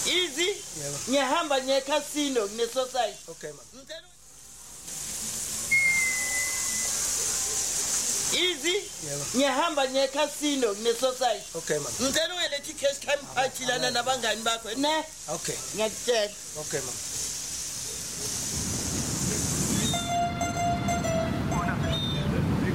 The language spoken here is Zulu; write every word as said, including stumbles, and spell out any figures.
Easy? Ngiyahamba ngiye casino kune society. Okay mama. Easy? Ngiyahamba ngiye casino kune society. Okay mama. Ngicela ungelethi cash time party lana nabangani bakho ne? Okay. Ngiyakutshela. Okay mama.